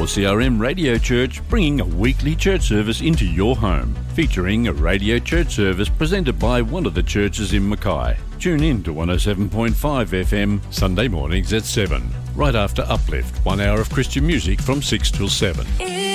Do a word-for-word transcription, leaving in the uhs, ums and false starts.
four C R M Radio Church, bringing a weekly church service into your home, featuring a radio church service presented by one of the churches in Mackay. Tune in to one oh seven point five F M Sunday mornings at seven, right after Uplift, one hour of Christian music from six till seven.